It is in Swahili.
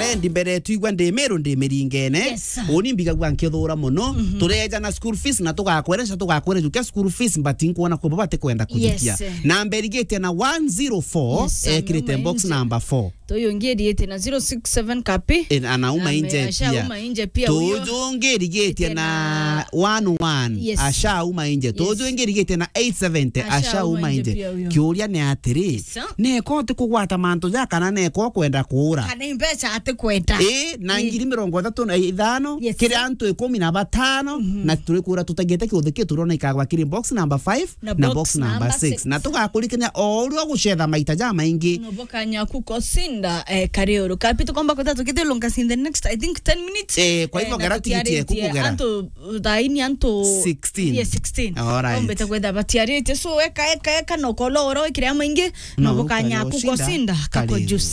rendi mbere tuigwa ndimiru ndimiringene oni mbiga gwa nkithura muno tureja na school fees na tugakwere juke school fees mbati kuona ko baba te kwenda kujitia na mberigete na 104 ekirite box number 4 toyongeriete na 067 kapi anauma inje pia toyongeriete na 11 ashauma inje toyongeriete na 870 ashauma inje kiuria ne atiri ne kote kugwata manto ya kana ne ko kwenda kuura kana imbecha ate kwenda na ngiri 35 kiri antu 15 na turikura tutagete kiuthike turona ikagwa kiri box number 5 na box number 6 na tugakurikanya orio gucetha maita ja maingi no bokanya kukosinda karioro kapito komba kota tukite longas in the next I think 10 minutes kwa hivyo garati kukugera anto daini anto 16 yes 16 alright ombeta kwenda batiarite so eka no koloro ikira maingi no bokanya kukosinda kako juice